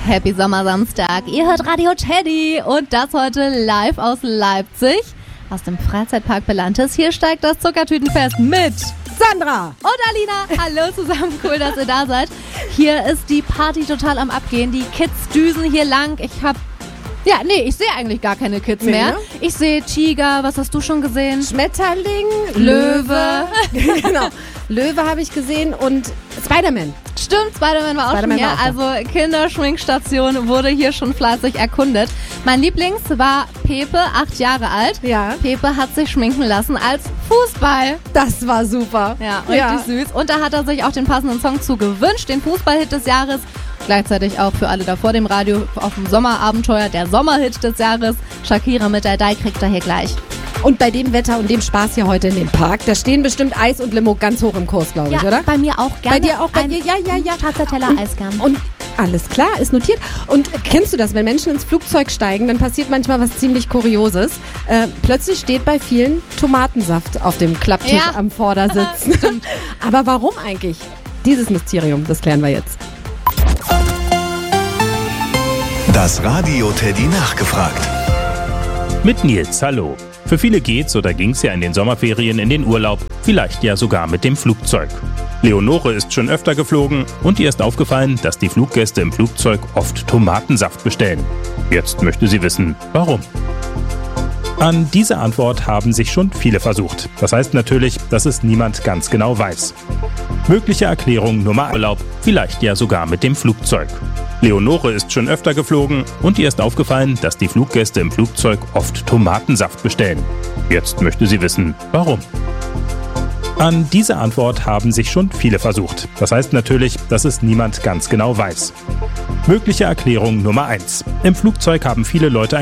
Happy Sommersamstag. Ihr hört Radio Teddy und das heute live aus Leipzig, aus dem Freizeitpark Belantes. Hier steigt das Zuckertütenfest mit Sandra und Alina. Hallo zusammen, cool, dass ihr da seid. Hier ist die Party total am Abgehen. Die Kids düsen hier lang. Ich sehe eigentlich gar keine Kids mehr. Ne? Ich sehe Tiger, was hast du schon gesehen? Schmetterling, Löwe. Genau, Löwe habe ich gesehen und Spider-Man. Stimmt, Spider-Man war auch schon hier. Also Kinderschminkstation wurde hier schon fleißig erkundet. Mein Lieblings war Pepe, 8 Jahre alt. Ja. Pepe hat sich schminken lassen als Fußball. Das war super. Ja, richtig süß. Und da hat er sich auch den passenden Song zu gewünscht, den Fußballhit des Jahres. Gleichzeitig auch für alle da vor dem Radio auf dem Sommerabenteuer, der Sommerhit des Jahres. Shakira mit der Die kriegt er hier gleich. Und bei dem Wetter und dem Spaß hier heute in dem Park, da stehen bestimmt Eis und Limo ganz hoch im Kurs, glaube ich, oder? Bei mir auch gerne. Bei dir auch? Bei dir? Ja. Stracciatella Eis gern. Und alles klar, ist notiert. Und kennst du das, wenn Menschen ins Flugzeug steigen, dann passiert manchmal was ziemlich Kurioses. Plötzlich steht bei vielen Tomatensaft auf dem Klapptisch am Vordersitz. Aber warum eigentlich? Dieses Mysterium, das klären wir jetzt. Das Radio Teddy nachgefragt. Mit Nils, hallo. Für viele geht's oder ging's ja in den Sommerferien in den Urlaub, vielleicht ja sogar mit dem Flugzeug. Leonore ist schon öfter geflogen und ihr ist aufgefallen, dass die Fluggäste im Flugzeug oft Tomatensaft bestellen. Jetzt möchte sie wissen, warum. An diese Antwort haben sich schon viele versucht. Das heißt natürlich, dass es niemand ganz genau weiß. Mögliche Erklärung Nummer 1: Urlaub, vielleicht ja sogar mit dem Flugzeug. Leonore ist schon öfter geflogen und ihr ist aufgefallen, dass die Fluggäste im Flugzeug oft Tomatensaft bestellen. Jetzt möchte sie wissen, warum. An diese Antwort haben sich schon viele versucht. Das heißt natürlich, dass es niemand ganz genau weiß. Mögliche Erklärung Nummer 1: Im Flugzeug haben viele Leute